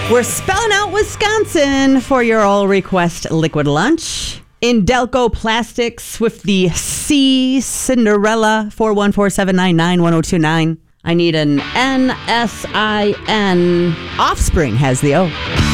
We're spelling out Wisconsin for your all request liquid lunch. Indelco Plastics with the C Cinderella 414-799-1029. I need an NSIN. Offspring has the O.